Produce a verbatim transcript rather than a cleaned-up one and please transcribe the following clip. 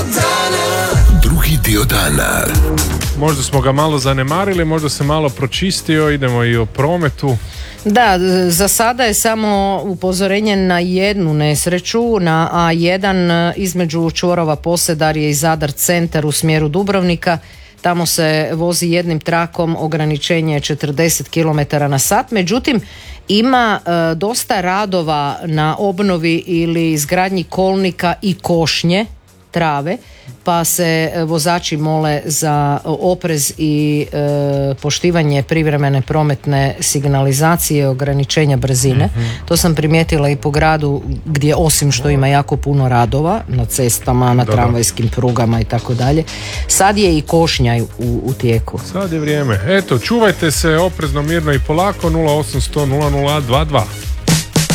dana. Drugi dio dana. Možda smo ga malo zanemarili, možda se malo pročistio, idemo i o prometu. Da, za sada je samo upozorenje na jednu nesreću na A jedan između čvorova Posedarje i Zadar centar u smjeru Dubrovnika. Tamo se vozi jednim trakom, ograničenje je četrdeset kilometara na sat, međutim ima e, dosta radova na obnovi ili izgradnji kolnika i košnje trave, pa se vozači mole za oprez i e, poštivanje privremene prometne signalizacije i ograničenja brzine. Mm-hmm. To sam primijetila i po gradu gdje osim što ima jako puno radova na cestama, na tramvajskim prugama i tako dalje, sad je i košnja u, u tijeku. Sad je vrijeme. Eto, čuvajte se oprezno, mirno i polako. Nula osam sto nula nula dva dva.